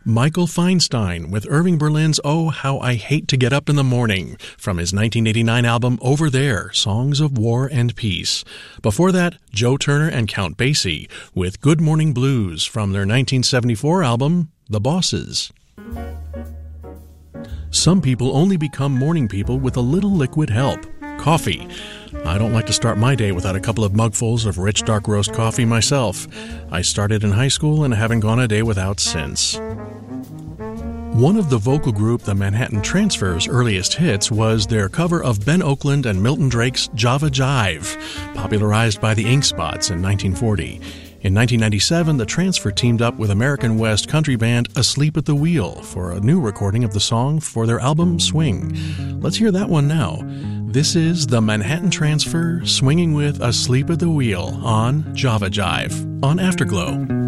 Michael Feinstein with Irving Berlin's Oh, How I Hate to Get Up in the Morning from his 1989 album Over There, Songs of War and Peace. Before that, Joe Turner and Count Basie with Good Morning Blues from their 1974 album The Bosses. Some people only become morning people with a little liquid help. Coffee. I don't like to start my day without a couple of mugfuls of rich dark roast coffee myself. I started in high school and haven't gone a day without since. One of the vocal group The Manhattan Transfer's earliest hits was their cover of Ben Oakland and Milton Drake's Java Jive, popularized by the Ink Spots in 1940. In 1997, the Transfer teamed up with American West country band Asleep at the Wheel for a new recording of the song for their album Swing. Let's hear that one now. This is the Manhattan Transfer swinging with Asleep at the Wheel on Java Jive on Afterglow.